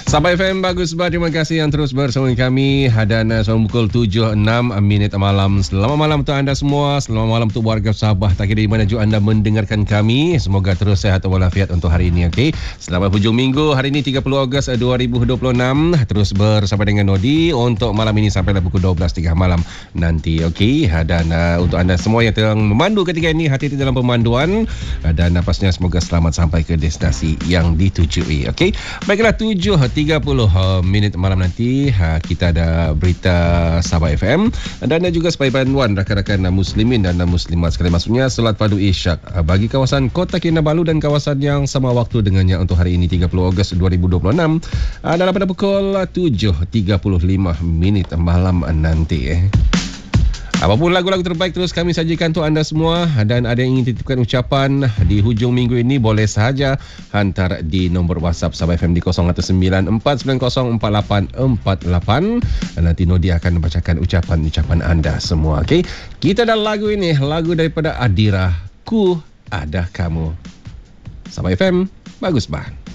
Sahabat FM, bagus banget. Terima kasih yang terus bersama kami. Dan sampai pukul 7.06 malam. Selamat malam untuk anda semua. Selamat malam untuk warga Sabah. Tak kira di mana juga anda mendengarkan kami. Semoga terus sehat walafiat untuk hari ini. Okay? Selamat hujung minggu. Hari ini 30 Ogos 2026. Terus bersama dengan Nodi untuk malam ini sampai pukul 12.30 malam nanti. Okay? Dan untuk anda semua yang tengah memandu ketika ini, hati-hati dalam pemanduan. Dan napasnya semoga selamat sampai ke destinasi yang ditujui. Okay? Baiklah, 7.30 malam nanti kita ada berita Sabah FM dan juga sebagai panduan rakan-rakan muslimin dan muslimat sekalian, maksudnya solat padu Isyak bagi kawasan Kota Kinabalu dan kawasan yang sama waktu dengannya untuk hari ini 30 Ogos 2026 dalam pada pukul 7.35 malam nanti. Apapun lagu-lagu terbaik terus kami sajikan untuk anda semua, dan ada yang ingin titipkan ucapan di hujung minggu ini boleh sahaja hantar di nombor WhatsApp Sabah FM di 0194904848 dan nanti Nodi akan membacakan ucapan-ucapan anda semua. Okey, kita ada lagu ini, lagu daripada Adira, Ku Ada Kamu. Sabah FM, bagus bah.